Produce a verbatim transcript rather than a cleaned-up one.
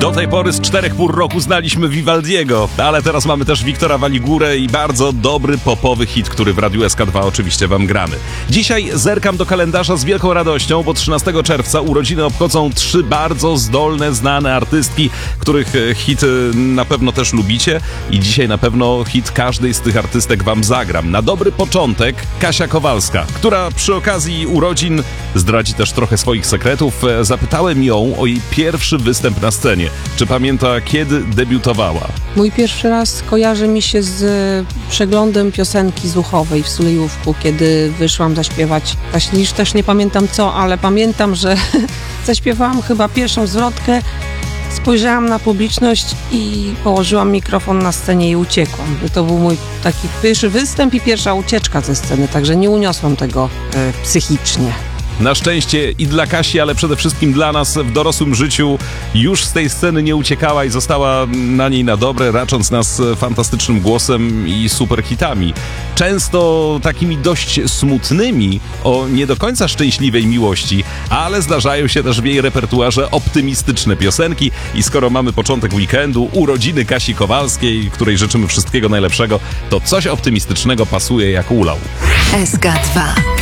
Do tej pory z czterech pór roku znaliśmy Vivaldiego, ale teraz mamy też Wiktora Waligurę i bardzo dobry popowy hit, który w Radiu S K dwa oczywiście wam gramy. Dzisiaj zerkam do kalendarza z wielką radością, bo trzynastego czerwca urodziny obchodzą trzy bardzo zdolne, znane artystki, których hit na pewno też lubicie i dzisiaj na pewno hit każdej z tych artystek wam zagram. Na dobry początek Kasia Kowalska, która przy okazji urodzin zdradzi też trochę swoich sekretów. Zapytałem ją o jej pierwszy występ na scenie. Czy pamięta, kiedy debiutowała? Mój pierwszy raz kojarzy mi się z przeglądem piosenki Zuchowej w Sulejówku, kiedy wyszłam zaśpiewać. Właśnie już też nie pamiętam co, ale pamiętam, że zaśpiewałam chyba pierwszą zwrotkę, spojrzałam na publiczność i położyłam mikrofon na scenie i uciekłam. To był mój taki pierwszy występ i pierwsza ucieczka ze sceny, także nie uniosłam tego e, psychicznie. Na szczęście i dla Kasi, ale przede wszystkim dla nas w dorosłym życiu już z tej sceny nie uciekała i została na niej na dobre, racząc nas fantastycznym głosem i super hitami. Często takimi dość smutnymi, o nie do końca szczęśliwej miłości, ale zdarzają się też w jej repertuarze optymistyczne piosenki i skoro mamy początek weekendu, urodziny Kasi Kowalskiej, której życzymy wszystkiego najlepszego, to coś optymistycznego pasuje jak ulał. S K dwa.